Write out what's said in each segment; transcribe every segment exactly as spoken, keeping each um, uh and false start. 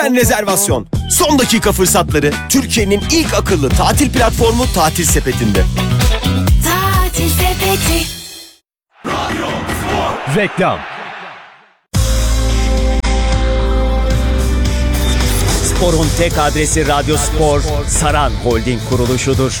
Rezervasyon. Son dakika fırsatları Türkiye'nin ilk akıllı tatil platformu Tatil Sepeti'nde. Tatil Sepeti. Reklam. Spor'un tek adresi Radyo Spor, Saran Holding kuruluşudur.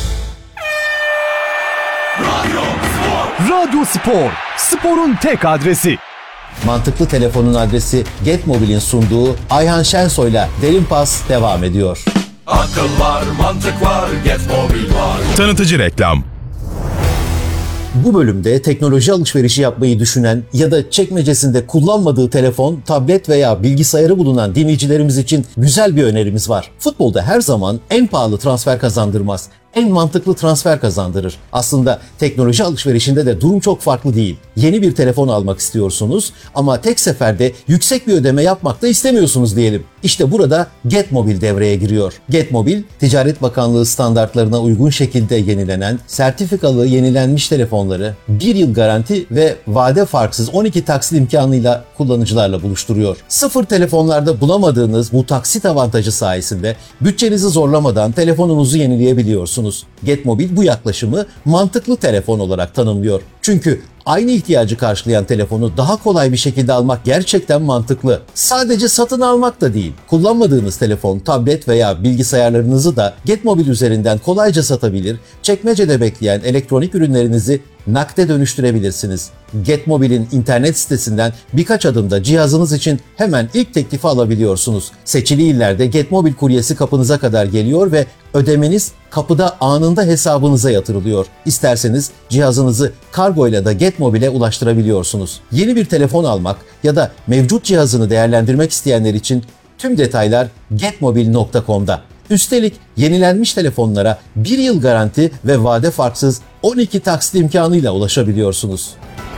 Radyo Spor, sporun tek adresi. Mantıklı Telefon'un adresi Getmobil'in sunduğu Ayhan Şensoy'la Derin Pas devam ediyor. Akıl var, mantık var, Getmobil var. Tanıtıcı reklam. Bu bölümde teknoloji alışverişi yapmayı düşünen ya da çekmecesinde kullanmadığı telefon, tablet veya bilgisayarı bulunan dinleyicilerimiz için güzel bir önerimiz var. Futbolda her zaman en pahalı transfer kazandırmaz, en mantıklı transfer kazandırır. Aslında teknoloji alışverişinde de durum çok farklı değil. Yeni bir telefon almak istiyorsunuz ama tek seferde yüksek bir ödeme yapmak da istemiyorsunuz diyelim. İşte burada Getmobil devreye giriyor. Getmobil, Ticaret Bakanlığı standartlarına uygun şekilde yenilenen, sertifikalı yenilenmiş telefonları bir yıl garanti ve vade farksız on iki taksit imkanıyla kullanıcılarla buluşturuyor. Sıfır telefonlarda bulamadığınız bu taksit avantajı sayesinde bütçenizi zorlamadan telefonunuzu yenileyebiliyorsunuz. Getmobil bu yaklaşımı mantıklı telefon olarak tanımlıyor. Çünkü aynı ihtiyacı karşılayan telefonu daha kolay bir şekilde almak gerçekten mantıklı. Sadece satın almak da değil. Kullanmadığınız telefon, tablet veya bilgisayarlarınızı da Getmobil üzerinden kolayca satabilir, çekmecede bekleyen elektronik ürünlerinizi nakde dönüştürebilirsiniz. Getmobil'in internet sitesinden birkaç adımda cihazınız için hemen ilk teklifi alabiliyorsunuz. Seçili illerde Getmobil kuryesi kapınıza kadar geliyor ve ödemeniz kapıda anında hesabınıza yatırılıyor. İsterseniz cihazınızı kargoyla da Getmobil'e ulaştırabiliyorsunuz. Yeni bir telefon almak ya da mevcut cihazını değerlendirmek isteyenler için tüm detaylar getmobil nokta com'da. Üstelik yenilenmiş telefonlara bir yıl garanti ve vade farksız on iki taksit imkanıyla ulaşabiliyorsunuz.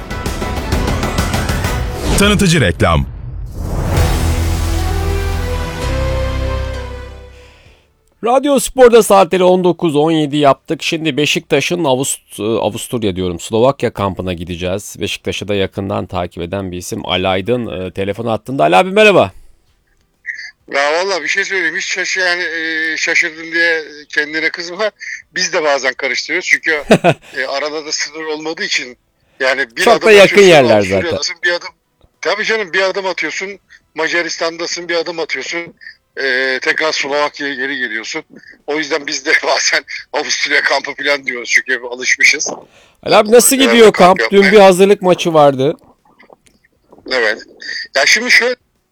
Tanıtıcı reklam. Radyo Spor'da saatleri on dokuz on yedi yaptık. Şimdi Beşiktaş'ın Avust Avusturya diyorum Slovakya kampına gideceğiz. Beşiktaş'ı da yakından takip eden bir isim Ali Aydın e, telefon hattında. Ali abi merhaba. Ya valla bir şey söyleyeyim, hiç şaş yani e, şaşırdın diye kendine kızma. Biz de bazen karıştırıyoruz çünkü e, arada da sınır olmadığı için yani bir çok adım da yakın yerler zaten. zaten. Bir adım, tabii canım, bir adım atıyorsun Macaristan'dasın, bir adım atıyorsun e, tekrar Slovakya'ya geri geliyorsun. O yüzden biz de bazen Avusturya kampı falan diyoruz çünkü hep alışmışız. Ali abi nasıl gidiyor kamp? kamp Dün bir hazırlık maçı vardı. Evet. Ya şimdi şöyle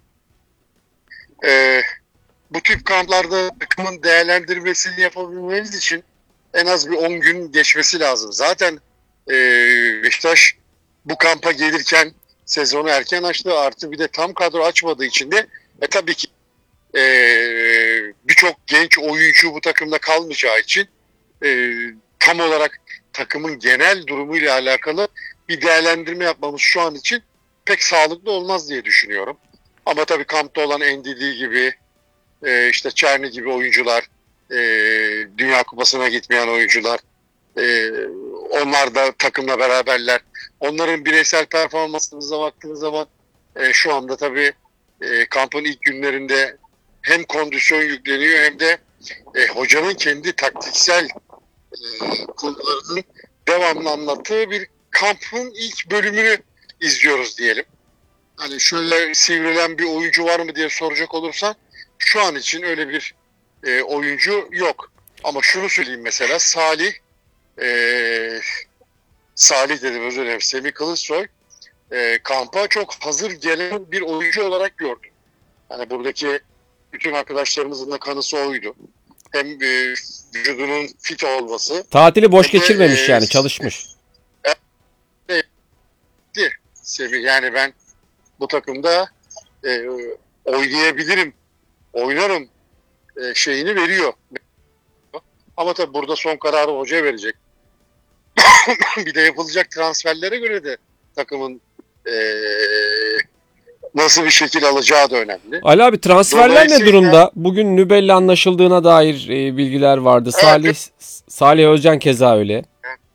Ee, bu tip kamplarda takımın değerlendirmesini yapabilmeniz için en az bir on gün geçmesi lazım. Zaten e, Beşiktaş bu kampa gelirken sezonu erken açtı. Artı bir de tam kadro açmadığı için de e, tabii ki e, birçok genç oyuncu bu takımda kalmayacağı için e, tam olarak takımın genel durumuyla alakalı bir değerlendirme yapmamız şu an için pek sağlıklı olmaz diye düşünüyorum. Ama tabii kampta olan N D D gibi, e, işte Çerni gibi oyuncular, e, Dünya Kupası'na gitmeyen oyuncular, e, onlar da takımla beraberler. Onların bireysel performansınıza baktığınız zaman e, şu anda tabii e, kampın ilk günlerinde hem kondisyon yükleniyor hem de e, hocanın kendi taktiksel e, konularının devamlı anlattığı bir kampın ilk bölümünü izliyoruz diyelim. Hani şöyle sivrilen bir oyuncu var mı diye soracak olursa şu an için öyle bir e, oyuncu yok. Ama şunu söyleyeyim, mesela Salih e, Salih dedim, özür dilerim, Semih Kılıçsoy e, kampa çok hazır gelen bir oyuncu olarak gördüm. Yani buradaki bütün arkadaşlarımızın da kanısı oydu. Hem e, vücudunun fit olması. Tatili boş de, geçirmemiş e, yani, çalışmış. E, e, Semih, yani ben bu takımda e, oynayabilirim, oynarım e, şeyini veriyor. Ama tabii burada son kararı hoca verecek. Bir de yapılacak transferlere göre de takımın e, nasıl bir şekil alacağı da önemli. Ali abi transferler ne durumda? Bugün Nübel'le anlaşıldığına dair e, bilgiler vardı. Evet. Salih Salih Özcan keza öyle.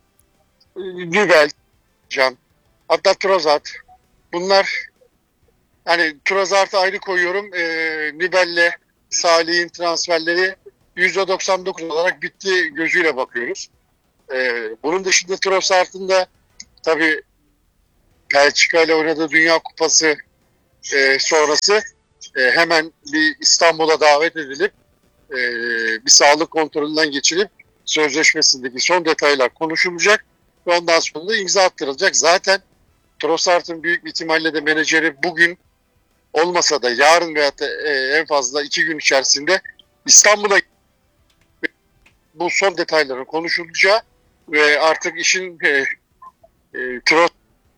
Nübel, Can, hatta Trozat, bunlar hani Trossard'ı ayrı koyuyorum. E, Nibel'le Salih'in transferleri yüzde doksan dokuz olarak bitti gözüyle bakıyoruz. E, bunun dışında Trossard'ın da tabii Belçika ile oynadığı Dünya Kupası e, sonrası e, hemen bir İstanbul'a davet edilip e, bir sağlık kontrolünden geçilip sözleşmesindeki son detaylar konuşulacak ve ondan sonra da imza attırılacak. Zaten Trossard'ın büyük bir ihtimalle de menajeri bugün olmasa da yarın veya da, e, en fazla iki gün içerisinde İstanbul'a bu son detayların konuşulacağı ve artık işin e, e, Trossard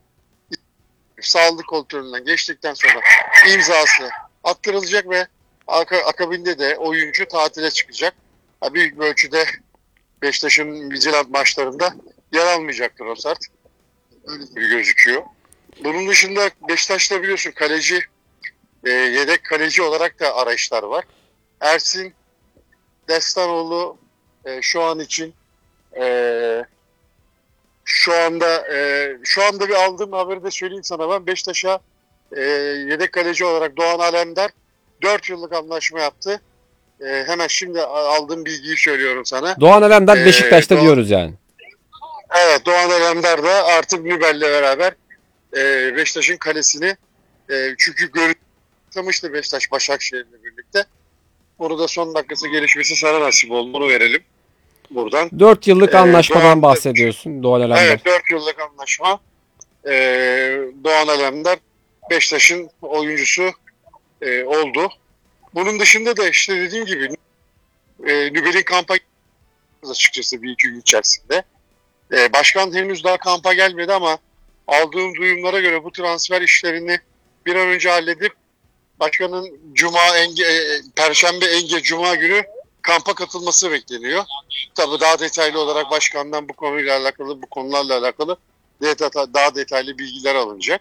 sağlık kontrolünden geçtikten sonra imzası attırılacak ve akabinde de oyuncu tatile çıkacak. Ha, büyük bir ölçüde Beşiktaş'ın Midtjylland maçlarında yer almayacak Trossard. Öyle gibi gözüküyor. Bunun dışında Beşiktaş'ta biliyorsun kaleci, e, yedek kaleci olarak da arayışlar var. Ersin Destanoğlu e, şu an için e, şu anda e, şu anda bir aldığım haberi de söyleyeyim sana, ben Beşiktaş'a e, yedek kaleci olarak Doğan Alemdar dört yıllık anlaşma yaptı. E, hemen şimdi aldığım bilgiyi söylüyorum sana. Doğan Alemdar Ee, Beşiktaş'ta Doğan- diyoruz yani. Evet, Doğan Alemdar da artık Nübel'le beraber e, Beşiktaş'ın kalesini e, çünkü görüşmüştü Beşiktaş Başakşehir'le birlikte. Onu da son dakikası gelişmesi sana nasip oldu. Onu verelim buradan. dört yıllık Ee, anlaşmadan Doğan- bahsediyorsun Doğan Alemdar. Evet, dört yıllık anlaşma. E, Doğan Alemdar Beşiktaş'ın oyuncusu e, oldu. Bunun dışında da işte dediğim gibi e, Nübel'in kampa açıkçası bir iki gün içerisinde. E, başkan henüz daha kampa gelmedi ama aldığım duyumlara göre bu transfer işlerini bir an önce halledip başkanın Cuma, Enge, e, Perşembe, Enge, Cuma günü kampa katılması bekleniyor. Tabii daha detaylı olarak başkandan bu konuyla alakalı, bu konularla alakalı deta- daha detaylı bilgiler alınacak.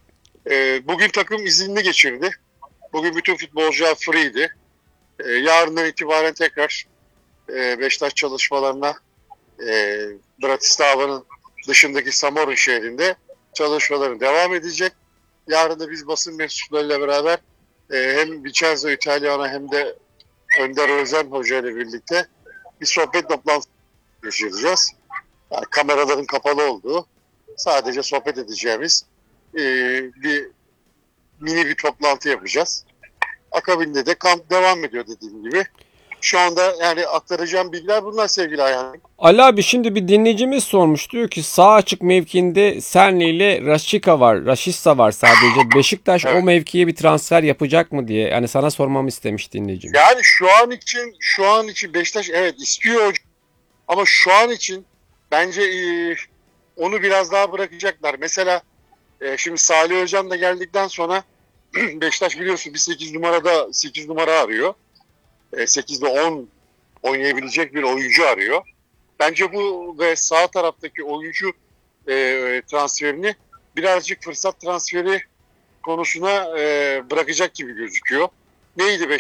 E, bugün takım izinli geçirdi. Bugün bütün futbolcular free'ydi. E, yarından itibaren tekrar e, Beşiktaş çalışmalarına e, Bratislava'nın dışındaki Samorin şehrinde çalışmaları devam edecek. Yarın da biz basın mensuplarıyla beraber e, hem Vincenzo Italiano hem de Önder Özen Hoca ile birlikte bir sohbet toplantısı geçireceğiz. Yani kameraların kapalı olduğu, sadece sohbet edeceğimiz e, bir mini bir toplantı yapacağız. Akabinde de kamp devam ediyor dediğim gibi. Şu anda yani aktaracağım bilgiler bunlar sevgili Ayhan. Ali abi, şimdi bir dinleyicimiz sormuş, diyor ki sağ açık mevkinde Serni ile Rashica var. Rashica var sadece. Beşiktaş Evet. o mevkiye bir transfer yapacak mı diye. Yani sana sormamı istemiş dinleyicim. Yani şu an için şu an için Beşiktaş evet istiyor hocam. Ama şu an için bence e, onu biraz daha bırakacaklar. Mesela e, şimdi Salih Hocam da geldikten sonra Beşiktaş biliyorsun bir sekiz numarada sekiz numara arıyor. E, sekizde on oynayabilecek bir oyuncu arıyor. Bence bu ve sağ taraftaki oyuncu e, transferini birazcık fırsat transferi konusuna e, bırakacak gibi gözüküyor. Neydi be?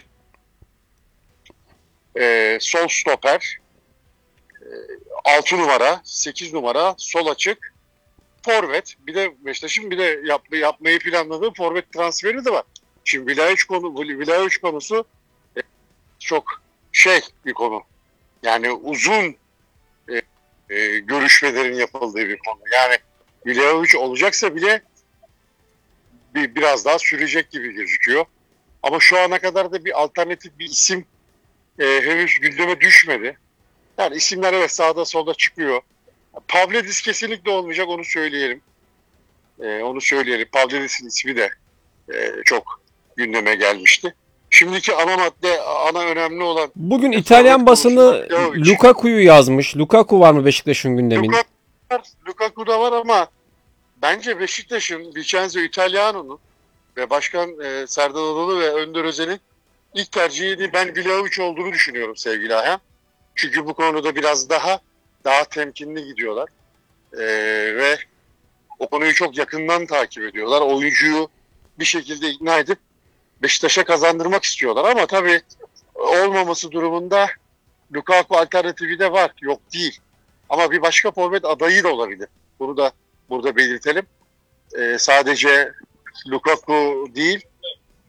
E, sol stoper, e, altı numara, sekiz numara, sol açık, forvet. Bir de Beşiktaş'ın bir de yap, yapmayı planladığı forvet transferi de var. Şimdi Vlahovic konu, Vlahovic konusu e, çok şey bir konu. Yani uzun e, e, görüşmelerin yapıldığı bir konu. Yani Vlahovic olacaksa bile bir, biraz daha sürecek gibi gözüküyor. Ama şu ana kadar da bir alternatif bir isim e, henüz gündeme düşmedi. Yani isimler evet sağda solda çıkıyor. Pavlidis kesinlikle olmayacak, onu söyleyelim. E, onu söyleyelim. Pavlidis'in ismi de e, çok gündeme gelmişti. Şimdiki ana madde, ana önemli olan... Bugün İtalyan basını Lukaku'yu yazmış. Lukaku var mı Beşiktaş'ın gündeminde? Lukaku var, Lukaku da var ama bence Beşiktaş'ın Vincenzo Italiano'nun ve Başkan e, Serdar Adalı ve Önder Özen'in ilk tercihini ben Vlahovic olduğunu düşünüyorum sevgili Ayhan. Çünkü bu konuda biraz daha daha temkinli gidiyorlar. E, ve o konuyu çok yakından takip ediyorlar. Oyuncuyu bir şekilde ikna edip Beşiktaş'a kazandırmak istiyorlar ama tabii olmaması durumunda Lukaku alternatifi de var. Yok değil. Ama bir başka forvet adayı da olabilir. Bunu da burada belirtelim. Ee, sadece Lukaku değil,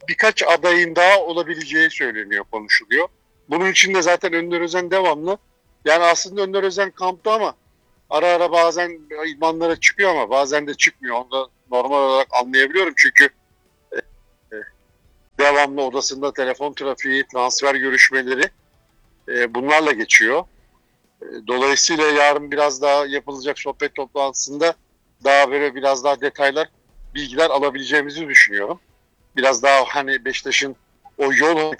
birkaç adayın daha olabileceği söyleniyor, konuşuluyor. Bunun için de zaten Önder Özen devamlı. Yani aslında Önder Özen kampta ama ara ara bazen idmanlara çıkıyor ama bazen de çıkmıyor. Onu da normal olarak anlayabiliyorum çünkü e, e, devamlı odasında telefon trafiği, transfer görüşmeleri e, bunlarla geçiyor. E, dolayısıyla yarın biraz daha yapılacak sohbet toplantısında daha böyle biraz daha detaylar, bilgiler alabileceğimizi düşünüyorum. Biraz daha hani Beşiktaş'ın o yol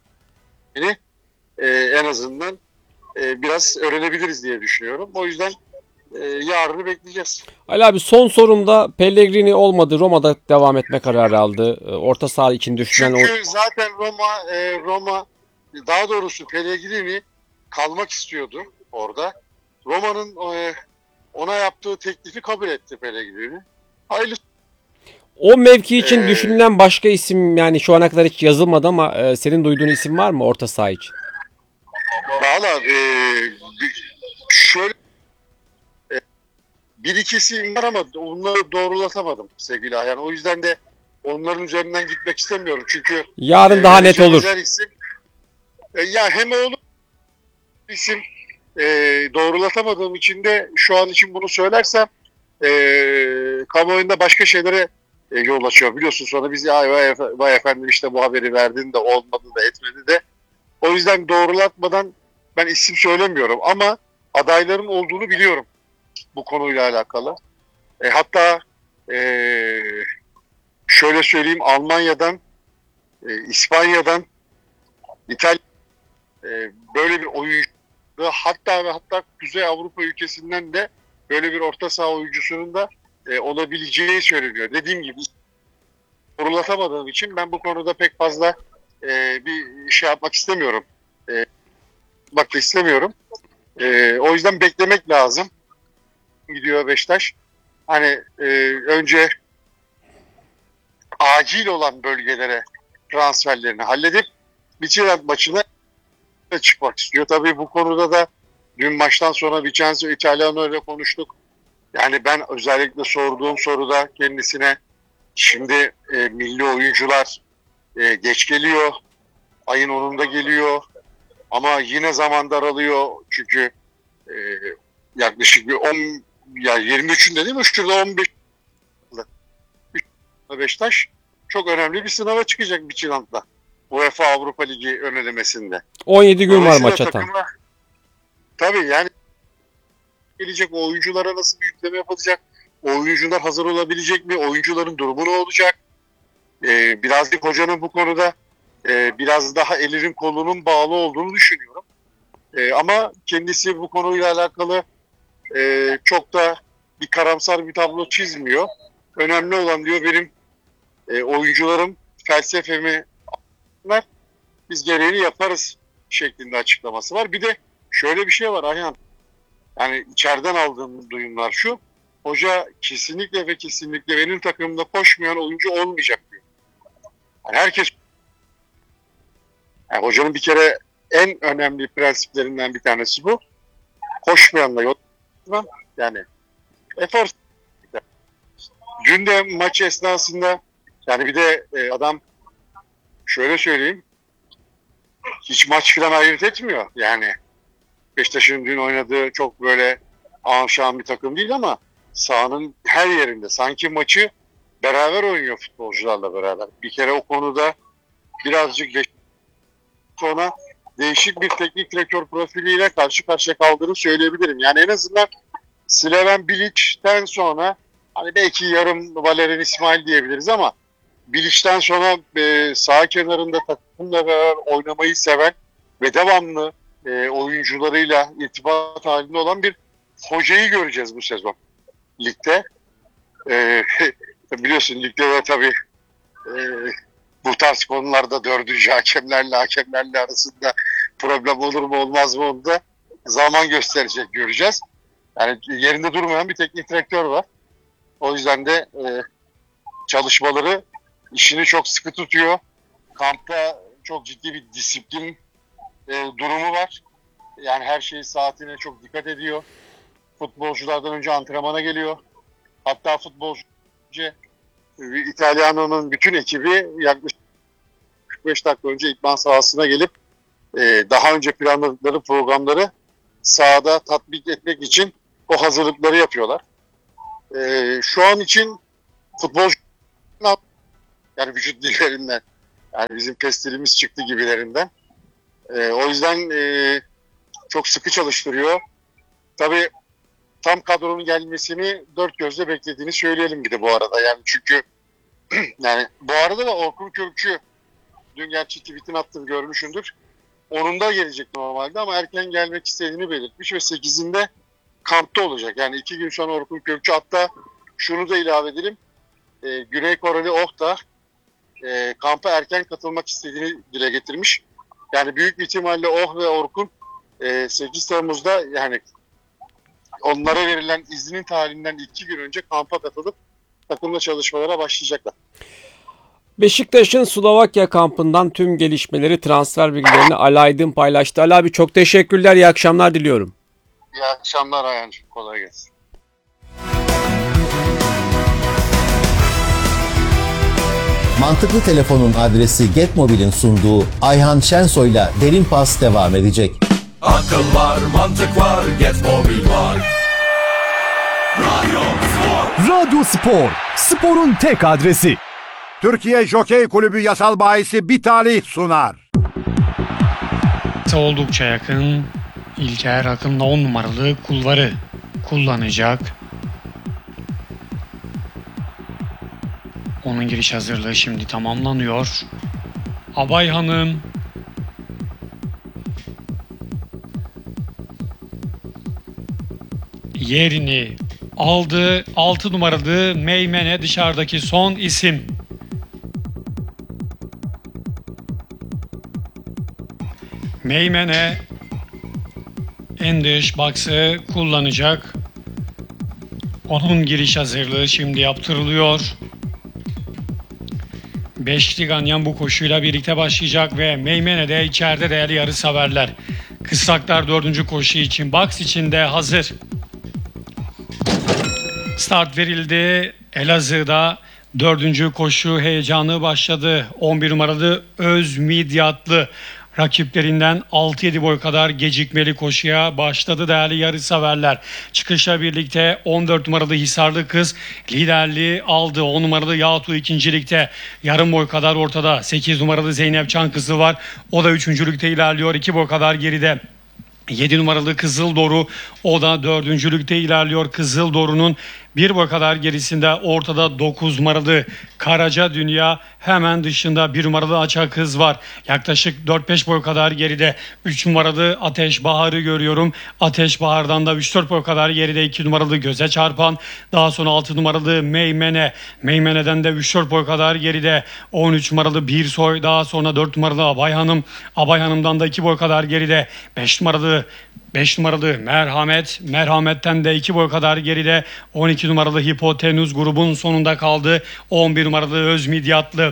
e, en azından e, biraz öğrenebiliriz diye düşünüyorum. O yüzden e, yarını bekleyeceğiz. Ali abi son sorumda Pellegrini olmadı. Roma'da devam etme kararı aldı. E, Orta saha için düşünen o... Çünkü zaten Roma e, Roma daha doğrusu Pellegrini kalmak istiyordu orada. Roma'nın e, ona yaptığı teklifi kabul etti Pellegrini. Hayırlısı. O mevki için Ee, düşünülen başka isim, yani şu ana kadar hiç yazılmadı ama e, senin duyduğun isim var mı orta saha için? Valla e, bir- şöyle e, bir ikisi var ama onları doğrulatamadım sevgili Ayhan. O yüzden de onların üzerinden gitmek istemiyorum. Çünkü Yarın e, daha net olur. vereceğimiz her isim, e, ya hem oğlu isim e, doğrulatamadığım için de şu an için bunu söylersem e, kamuoyunda başka şeylere e, yol açıyor. Biliyorsun sonra biz ya vay, efe- vay efendim işte bu haberi verdin de olmadı da etmedi de. O yüzden doğrulatmadan ben isim söylemiyorum ama adayların olduğunu biliyorum bu konuyla alakalı. E, hatta e, şöyle söyleyeyim, Almanya'dan, e, İspanya'dan, İtalya e, böyle bir oyuncu, hatta ve hatta Kuzey Avrupa ülkesinden de böyle bir orta saha oyuncusunun da e, olabileceği söyleniyor. Dediğim gibi doğrulatamadığım için ben bu konuda pek fazla e, bir şey yapmak istemiyorum. E, bak da istemiyorum. E, o yüzden beklemek lazım. Gidiyor Beşiktaş. Hani e, önce acil olan bölgelere transferlerini halledip Midtjylland maçına çıkmak istiyor. Tabii bu konuda da dün maçtan sonra Vincenzo Italiano ile konuştuk. Yani ben özellikle sorduğum soruda kendisine şimdi e, milli oyuncular e, geç geliyor. Ayın onunda geliyor. Ama yine zaman daralıyor. Çünkü e, yaklaşık bir on, ya yirmi üçünde değil mi? Şurada on beş Beşiktaş çok önemli bir sınava çıkacak Midtjylland'da. UEFA Avrupa Ligi ön elemesinde. on yedi gün var Dolayısıyla maça tam. takımla- Tabii yani gelecek o oyunculara nasıl bir yükleme yapılacak? O oyuncular hazır olabilecek mi? Oyuncuların durumu ne olacak? Ee, birazcık hocanın bu konuda e, biraz daha elinin kolunun bağlı olduğunu düşünüyorum. E, ama kendisi bu konuyla alakalı e, çok da bir karamsar bir tablo çizmiyor. Önemli olan diyor benim e, oyuncularım felsefemi anlar, biz gereğini yaparız şeklinde açıklaması var. Bir de şöyle bir şey var Ayhan. Yani içeriden aldığım duyumlar şu. Hoca kesinlikle ve kesinlikle benim takımımda koşmayan oyuncu olmayacak diyor. Yani herkes, yani hocanın bir kere en önemli prensiplerinden bir tanesi bu. Koşmayanla yol tutmam. Yani efor. Dün de maç esnasında yani bir de e, adam şöyle söyleyeyim, hiç maç falan ayırt etmiyor. Yani Beşiktaş'ın dün oynadığı çok böyle amşan bir takım değil ama sahanın her yerinde sanki maçı beraber oynuyor futbolcularla beraber. Bir kere o konuda birazcık Beşiktaş sonra değişik bir teknik direktör profiliyle karşı karşıya kaldığını söyleyebilirim. Yani en azından Slaven Bilic'ten sonra hani belki yarım Valerian İsmail diyebiliriz ama Bilic'ten sonra e, sağ kenarında takımla beraber oynamayı seven ve devamlı e, oyuncularıyla irtibat halinde olan bir hocayı göreceğiz bu sezon ligde. E, biliyorsun ligde de tabii e, bu tarz konularda dördüncü hakemlerle hakemlerle arasında problem olur mu olmaz mı onu da zaman gösterecek, göreceğiz. Yani yerinde durmayan bir teknik direktör var. O yüzden de e, çalışmaları, işini çok sıkı tutuyor. Kampta çok ciddi bir disiplin e, durumu var. Yani her şey saatine çok dikkat ediyor. Futbolculardan önce antrenmana geliyor. Hatta futbolcu e, İtalyano'nun bütün ekibi yaklaşık beş dakika önce idman sahasına gelip e, daha önce planladıkları programları sahada tatbik etmek için o hazırlıkları yapıyorlar. E, şu an için futbolcu yani vücut dillerinden yani bizim pestilimiz çıktı gibilerinden. E, o yüzden e, çok sıkı çalıştırıyor. Tabii tam kadronun gelmesini dört gözle beklediğini söyleyelim bir de bu arada. Yani çünkü yani bu arada da Orkun Kökçü dün gerçi tweet'ini attığını görmüşsündür. Onun da gelecek normalde ama erken gelmek istediğini belirtmiş ve sekizinde kampta olacak. Yani iki gün sonra Orkun Kökçü, hatta şunu da ilave edelim. E, Güney Koreli Oh da e, kampa erken katılmak istediğini dile getirmiş. Yani büyük ihtimalle Oh ve Orkun e, sekiz Temmuz'da yani onlara verilen iznin tarihinden iki gün önce kampa katılıp takımla çalışmalara başlayacaklar. Beşiktaş'ın Slovakya kampından tüm gelişmeleri, transfer bilgilerini Ali Aydın paylaştı. Ali abi çok teşekkürler, iyi akşamlar diliyorum. İyi akşamlar Ayhancığım, kolay gelsin. Mantıklı Telefon'un adresi Getmobil'in sunduğu Ayhan Şensoy'la Derin Pas devam edecek. Akıl var, mantık var, Get Mobil var. Radyo Spor. Radyo Spor, sporun tek adresi. Türkiye Jokey Kulübü yasal bahisi bir talih sunar. Oldukça yakın. İlker Akın'la on numaralı kulvarı kullanacak. Onun giriş hazırlığı şimdi tamamlanıyor. Abay Hanım yerini aldı. altı numaralı Meymene dışarıdaki son isim. Meymene en dış box'ı kullanacak. Onun giriş hazırlığı şimdi yaptırılıyor. Beşli Ganyan bu koşuyla birlikte başlayacak ve Meymene de içeride değerli yarışseverler. Kısraklar dördüncü koşu için box içinde hazır. Start verildi. Elazığ'da dördüncü koşu heyecanı başladı. on bir numaralı Öz Midyatlı rakiplerinden altı yedi boy kadar gecikmeli koşuya başladı değerli yarışseverler. Çıkışla birlikte on dört numaralı Hisarlı Kız liderliği aldı. on numaralı Yatu ikincilikte yarım boy kadar ortada. sekiz numaralı Zeynep Çan Kızı var. O da üçüncülükte ilerliyor. iki boy kadar geride. yedi numaralı Kızıl Doru, o da dördüncülükte ilerliyor. Kızıl Doru'nun bir boy kadar gerisinde ortada dokuz numaralı Karaca Dünya, hemen dışında bir numaralı Açak Kız var. Yaklaşık dört beş boy kadar geride üç numaralı Ateş Bahar'ı görüyorum. Ateş Bahar'dan da üç dört boy kadar geride iki numaralı Göze Çarpan. Daha sonra altı numaralı Meymene. Meymene'den de üç dört boy kadar geride on üç numaralı Bir Soy. Daha sonra dört numaralı Abay Hanım. Abay Hanım'dan da iki boy kadar geride beş numaralı beş numaralı Merhamet. Merhamet'ten de iki boy kadar geride on iki numaralı Hipotenüs grubun sonunda kaldı. on bir numaralı Öz Midyatlı.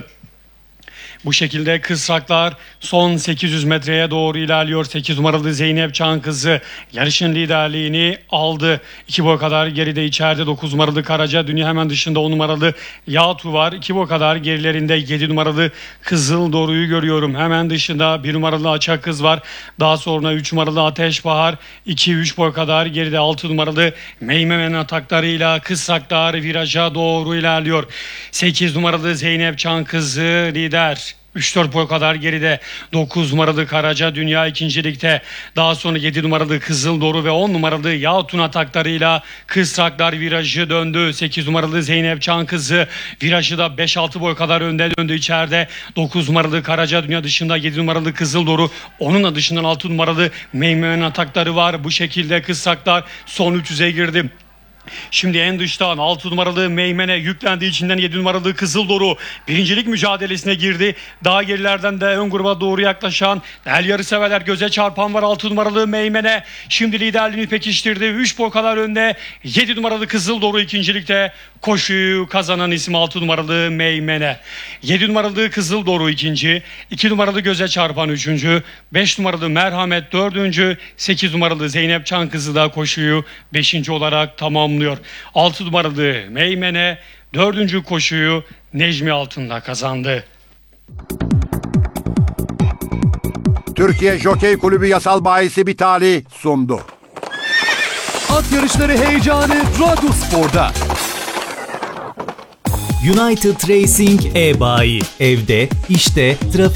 Bu şekilde kısraklar son sekiz yüz metreye doğru ilerliyor. sekiz numaralı Zeynep Çan Kızı yarışın liderliğini aldı. iki boy kadar geride içeride dokuz numaralı Karaca Dünya, hemen dışında on numaralı Yatu var. iki boy kadar gerilerinde yedi numaralı Kızıl Doru'yu görüyorum. Hemen dışında bir numaralı Açak Kız var. Daha sonra üç numaralı Ateş Bahar. iki üç boy kadar geride altı numaralı Meymemen ataklarıyla kısraklar viraja doğru ilerliyor. sekiz numaralı Zeynep Çan Kızı lider. üç dört boy kadar geride dokuz numaralı Karaca Dünya ikincilikte. Daha sonra yedi numaralı Kızıl Doru ve on numaralı Yatun ataklarıyla kısraklar virajı döndü. sekiz numaralı Zeynep Çan Kızı virajı da beş altı boy kadar önde döndü içeride. dokuz numaralı Karaca Dünya dışında yedi numaralı Kızıl Doru. Onun da dışından altı numaralı Meymen atakları var. Bu şekilde kısraklar son üç yüze girdi. Şimdi en dıştan altı numaralı Meymene yüklendi, içinden yedi numaralı Kızıl Doru birincilik mücadelesine girdi. Daha gerilerden de ön gruba doğru yaklaşan değerli yarışseverler Göze Çarpan var. altı numaralı Meymene şimdi liderliğini pekiştirdi. üç boy kadar önde yedi numaralı Kızıl Doru ikincilikte. Koşuyu kazanan isim altı numaralı Meymene. yedi numaralı Kızıl Doru ikinci. iki numaralı Göze Çarpan üçüncü. beş numaralı Merhamet dördüncü. sekiz numaralı Zeynep Çan Kızı da koşuyu beşinci olarak tamamlıyor. altı numaralı Meymene dördüncü koşuyu Necmi Altın'da kazandı. Türkiye Jokey Kulübü Yasal Bayisi Bitali sundu. At yarışları heyecanı Radyo Spor'da. United Racing e-bayi. Evde, işte, trafik